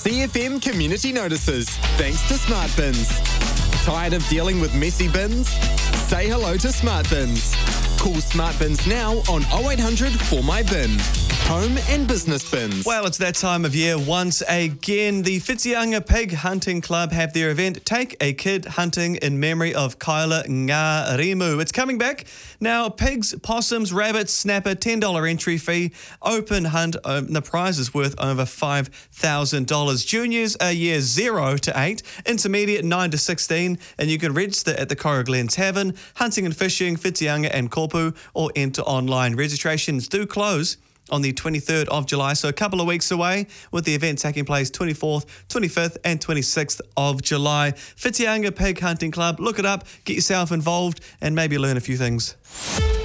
CFM Community Notices, thanks to Smart Bins. Tired of dealing with messy bins? Say hello to Smart Bins. Call Smart Bins now on 0800 For My Bin. Home and business bins. Well, it's that time of year once again. The Whitianga Pig Hunting Club have their event, Take a Kid Hunting in Memory of Kyla Ngarimu. It's coming back. Now, pigs, possums, rabbits, snapper, $10 entry fee, open hunt. The prize is worth over $5,000. Juniors are years 0 to 8, intermediate 9 to 16, and you can register at the Cora Glen Tavern, Hunting and Fishing, Whitianga and Kopu, or enter online. Registrations do close on the 23rd of July, so a couple of weeks away, with the event taking place 24th, 25th and 26th of July. Whitianga Pig Hunting Club, look it up, get yourself involved and maybe learn a few things.